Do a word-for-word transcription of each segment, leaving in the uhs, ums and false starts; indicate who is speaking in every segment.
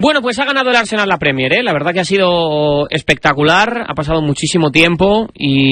Speaker 1: Bueno, pues ha ganado el Arsenal la Premier, ¿eh? La verdad que ha sido espectacular, ha pasado muchísimo tiempo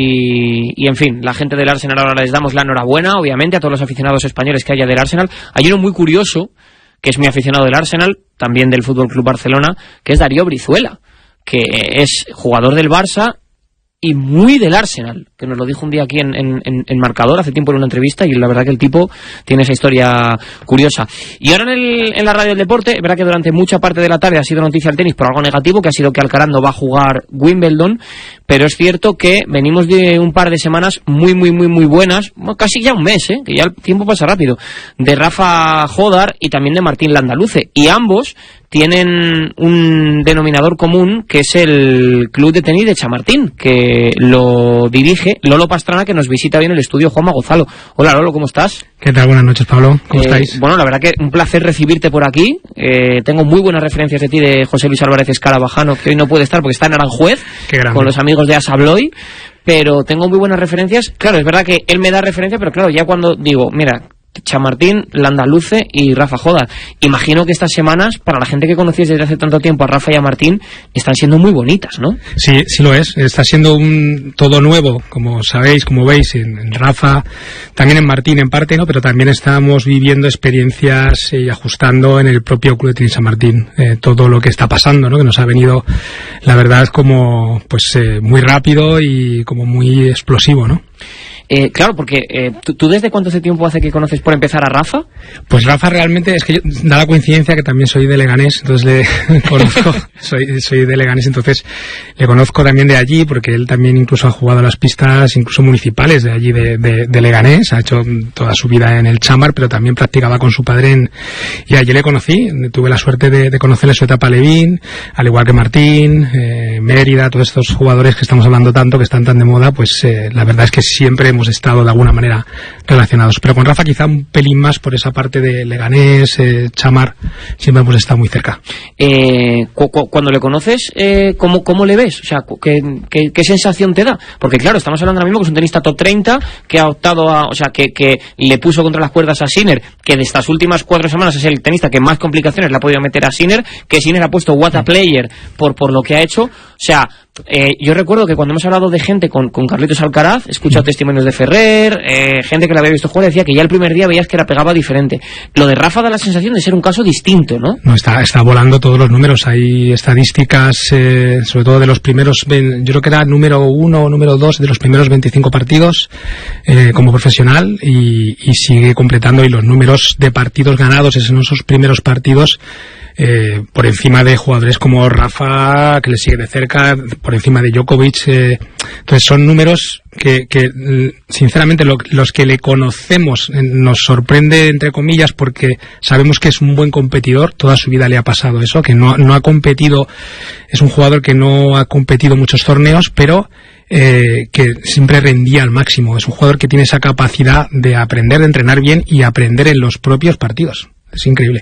Speaker 1: y, y en fin, la gente del Arsenal ahora les damos la enhorabuena, obviamente, a todos los aficionados españoles que haya del Arsenal. Hay uno muy curioso, que es muy aficionado del Arsenal, también del F C Barcelona, que es Darío Brizuela, que es jugador del Barça y muy del Arsenal, que nos lo dijo un día aquí en, en, en Marcador, hace tiempo en una entrevista, y la verdad que el tipo tiene esa historia curiosa. Y ahora en, el, en la radio del deporte, es verdad que durante mucha parte de la tarde ha sido noticia el tenis por algo negativo, que ha sido que Alcaraz no va a jugar Wimbledon, pero es cierto que venimos de un par de semanas muy, muy, muy, muy buenas, casi ya un mes, ¿eh? Que ya el tiempo pasa rápido, de Rafa Jodar y también de Martín Landaluce, y ambos tienen un denominador común, que es el Club de Tenis de Chamartín, que lo dirige Lolo Pastrana, que nos visita bien el estudio Juanma Gonzalo. Hola Lolo, ¿cómo estás?
Speaker 2: ¿Qué tal? Buenas noches, Pablo. ¿Cómo eh, estáis?
Speaker 1: Bueno, la verdad que un placer recibirte por aquí. Eh, tengo muy buenas referencias de ti, de José Luis Álvarez Escarabajano, que hoy no puede estar porque está en Aranjuez, con los amigos de Asabloy, pero tengo muy buenas referencias. Claro, es verdad que él me da referencia, pero claro, ya cuando digo, mira, Chamartín, Landaluce y Rafa Jodar, imagino que estas semanas, para la gente que conocéis desde hace tanto tiempo a Rafa y a Martín, están siendo muy bonitas, ¿no?
Speaker 2: Sí, sí lo es, está siendo un todo nuevo, como sabéis, como veis, en, en Rafa, también en Martín en parte, ¿no? Pero también estamos viviendo experiencias y ajustando en el propio Club de Tenis San Martín, eh, todo lo que está pasando, ¿no? Que nos ha venido, la verdad, como pues eh, muy rápido y como muy explosivo, ¿no?
Speaker 1: Eh, claro, porque eh, ¿tú, ¿tú desde cuánto hace tiempo hace que conoces por empezar a Rafa?
Speaker 2: Pues Rafa realmente, es que yo, da la coincidencia que también soy de Leganés, entonces le conozco, soy, soy de Leganés, entonces le conozco también de allí, porque él también incluso ha jugado las pistas incluso municipales de allí de, de, de Leganés, ha hecho toda su vida en el Chamar, pero también practicaba con su padre en, y allí le conocí, tuve la suerte de, de conocerle su etapa Levín, al igual que Martín, eh, Mérida, todos estos jugadores que estamos hablando tanto, que están tan de moda, pues eh, la verdad es que siempre hemos estado de alguna manera relacionados, pero con Rafa quizá un pelín más por esa parte de Leganés, eh, Chamar, siempre hemos estado muy cerca.
Speaker 1: Eh, cu cu cuando le conoces, eh, ¿cómo, ¿cómo le ves? O sea, ¿qué, qué, ¿qué sensación te da? Porque claro, estamos hablando ahora mismo que es un tenista top treinta, que ha optado a, o sea, que, que le puso contra las cuerdas a Sinner, que de estas últimas cuatro semanas es el tenista que más complicaciones le ha podido meter a Sinner, que Sinner ha puesto what a player por, por lo que ha hecho. O sea, Eh, yo recuerdo que cuando hemos hablado de gente con, con Carlitos Alcaraz, he escuchado testimonios de Ferrer, eh, gente que la había visto jugar, decía que ya el primer día veías que la pegaba diferente. Lo de Rafa da la sensación de ser un caso distinto, ¿no?
Speaker 2: No, está, está volando todos los números. Hay estadísticas, eh, sobre todo de los primeros, yo creo que era número uno o número dos de los primeros veinticinco partidos eh, como profesional, y, y sigue completando, y los números de partidos ganados en esos primeros partidos, Eh, por encima de jugadores como Rafa, que le sigue de cerca, por encima de Djokovic. Eh, entonces son números que, que sinceramente lo, los que le conocemos eh, nos sorprende, entre comillas, porque sabemos que es un buen competidor. Toda su vida le ha pasado eso, que no, no ha competido, es un jugador que no ha competido muchos torneos, pero Eh, que siempre rendía al máximo. Es un jugador que tiene esa capacidad de aprender, de entrenar bien y aprender en los propios partidos. Es increíble.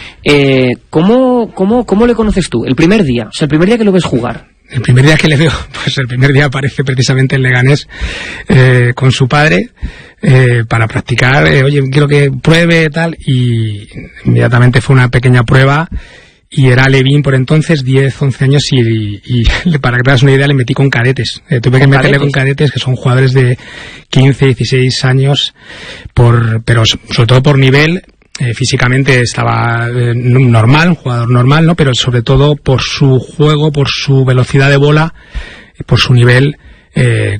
Speaker 1: Eh, ¿cómo, cómo, ¿Cómo le conoces tú? El primer día, o sea, el primer día que lo ves jugar.
Speaker 2: El primer día que le veo, pues el primer día aparece precisamente en Leganés eh, con su padre eh, para practicar. Eh, Oye, quiero que pruebe tal, y inmediatamente fue una pequeña prueba. Y era Levín por entonces, diez, once años, y, y, y para que te hagas una idea le metí con cadetes. Eh, tuve que meterle con cadetes, que son jugadores de quince, dieciséis años, por, pero sobre todo por nivel. Eh, físicamente estaba eh, normal, un jugador normal, ¿no? Pero sobre todo por su juego, por su velocidad de bola, por su nivel, eh,